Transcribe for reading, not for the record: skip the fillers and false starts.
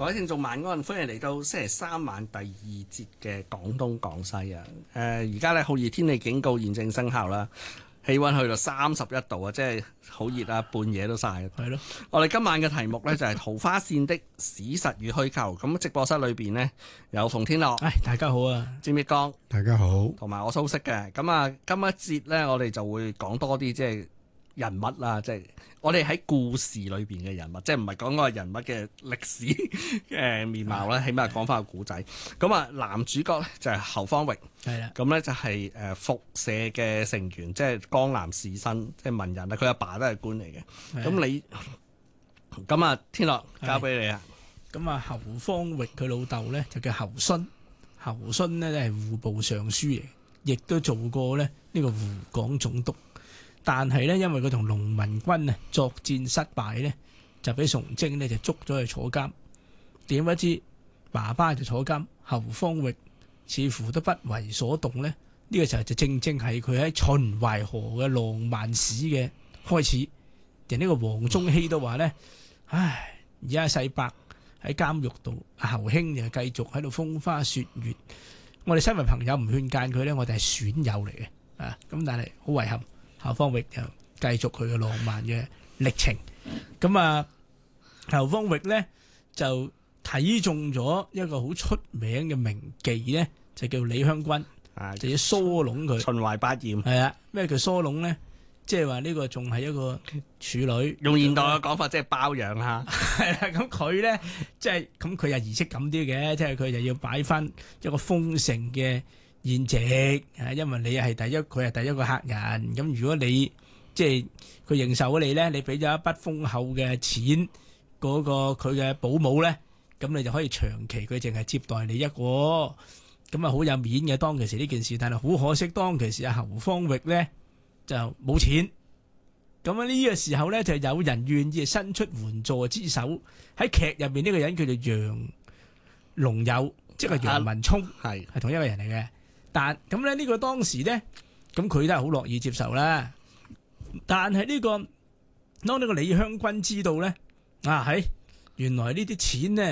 各位聽眾晚安，歡迎嚟到星期三晚第二節嘅廣東廣西啊！而家咧酷熱天氣警告現正生效啦，氣溫去到31度啊，即係好熱啊，半夜都曬。 係咯， 我哋今晚嘅題目咧就係桃花線的史實與虛構。咁直播室裏邊呢，有馮天樂， 大家好啊， 詹益剛， 大家好， 同埋我蘇軾嘅。咁啊，今一節咧我哋就會講多啲即係人物啦，即係我哋喺故事裏邊嘅人物，即係唔係講嗰個人物嘅歷史嘅面貌啦，起碼講翻個古仔。咁啊，男主角咧就係侯方域， 係啦， 咁咧就係復社嘅成員，即係江南士紳，即係文人啊。佢阿爸都係官嚟嘅。咁你咁啊，天樂交俾你啊。 咁啊，侯方域佢老豆咧就叫侯惇，侯惇咧都係戶部尚書嚟，亦都做過咧呢個湖廣總督。但係咧，因為佢同農民軍啊作戰失敗咧，就俾崇禎咧就捉咗去坐監。點不知爸爸就坐監，侯方域似乎都不為所動咧。呢個時候就正正係佢喺秦淮河嘅浪漫史嘅開始。人呢個黃宗羲都話咧，唉，而家世伯喺監獄度，侯兄就繼續喺度風花雪月。我哋身為朋友唔勸諫佢咧，我哋係損友嚟嘅啊。咁但係好遺憾。侯方域就繼續佢嘅浪漫嘅歷程，咁啊，侯方域咧就睇中咗一個好出名嘅名妓咧，就叫李香君，就要梳攏佢。 秦淮八艷係啊，咩叫梳攏咧？即係話呢個仲係一個處女， 用現代嘅講法，即係包養下。 係啦，咁佢咧即係咁，佢又儀式感啲嘅，即係佢就要擺翻一個豐盛嘅宴席啊，因為你係佢係第一個客人，咁如果你即係佢認受咗你咧，你俾咗一筆豐厚嘅錢，嗰個佢嘅保姆咧，咁你就可以長期佢淨係接待你一個，咁啊好有面嘅當其時呢件事，但係好可惜當其時阿侯方域咧就冇錢，咁啊呢個時候咧就有人願意伸出援助之手，喺劇入面呢個人叫做楊龍友，即係楊文聰，係同一個人嚟嘅。但咁咧呢個當時咧，咁佢都係好樂意接受啦。但係呢個當呢個李香君知道咧，原來呢啲錢咧。